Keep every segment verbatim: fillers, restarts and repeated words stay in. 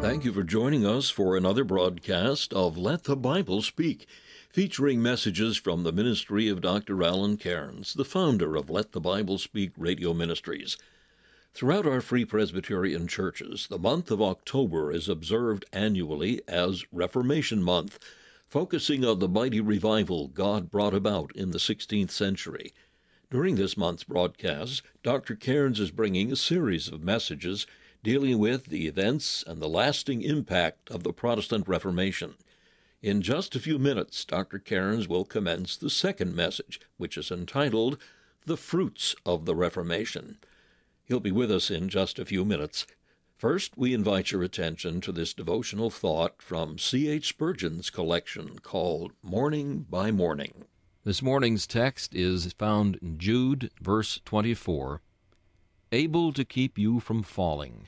Thank you for joining us for another broadcast of Let the Bible Speak, featuring messages from the ministry of Doctor Alan Cairns, the founder of Let the Bible Speak Radio Ministries. Throughout our Free Presbyterian churches, the month of October is observed annually as Reformation Month, focusing on the mighty revival God brought about in the sixteenth century. During this month's broadcast, Doctor Cairns is bringing a series of messages dealing with the events and the lasting impact of the Protestant Reformation. In just a few minutes, Doctor Cairns will commence the second message, which is entitled, The Fruits of the Reformation. He'll be with us in just a few minutes. First, we invite your attention to this devotional thought from C H Spurgeon's collection called Morning by Morning. This morning's text is found in Jude, verse twenty-four, able to keep you from falling.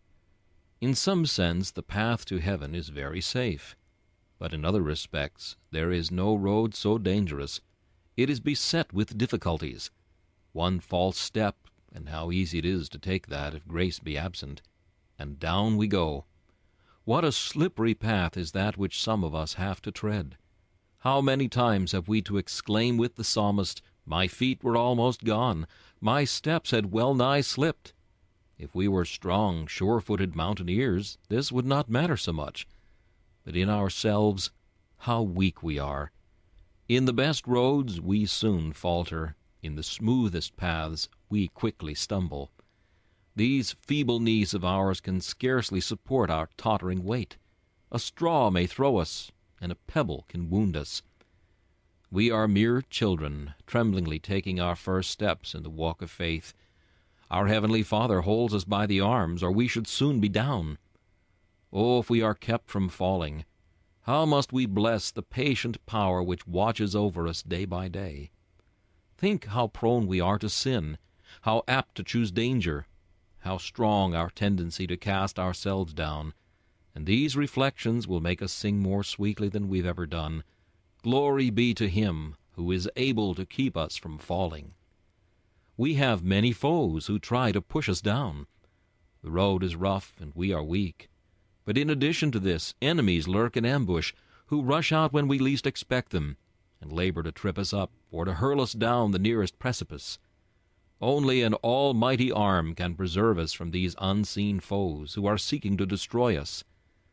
In some sense, the path to heaven is very safe, but in other respects, there is no road so dangerous. It is beset with difficulties. One false step, and how easy it is to take that if grace be absent, and down we go. What a slippery path is that which some of us have to tread. How many times have we to exclaim with the psalmist, "My feet were almost gone, my steps had well nigh slipped." If we were strong, sure-footed mountaineers, this would not matter so much. But in ourselves, how weak we are. In the best roads we soon falter. In the smoothest paths we quickly stumble. These feeble knees of ours can scarcely support our tottering weight. A straw may throw us, and a pebble can wound us. We are mere children, tremblingly taking our first steps in the walk of faith. Our Heavenly Father holds us by the arms, or we should soon be down. Oh, if we are kept from falling, how must we bless the patient power which watches over us day by day. Think how prone we are to sin, how apt to choose danger, how strong our tendency to cast ourselves down, and these reflections will make us sing more sweetly than we've ever done. Glory be to Him who is able to keep us from falling. We have many foes who try to push us down. The road is rough and we are weak. But in addition to this, enemies lurk in ambush, who rush out when we least expect them, and labor to trip us up or to hurl us down the nearest precipice. Only an almighty arm can preserve us from these unseen foes who are seeking to destroy us.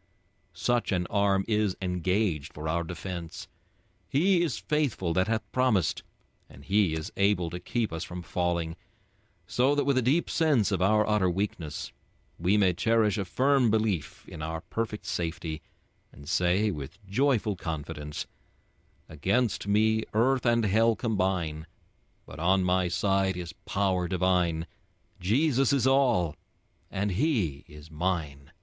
Such an arm is engaged for our defense. He is faithful that hath promised, and He is able to keep us from falling, so that with a deep sense of our utter weakness, we may cherish a firm belief in our perfect safety, and say with joyful confidence, "Against me earth and hell combine, but on my side is power divine. Jesus is all, and He is mine."